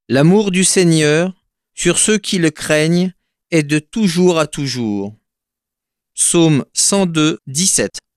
L'amour du Seigneur sur ceux qui le craignent est de toujours à toujours. Psaume 102, 17.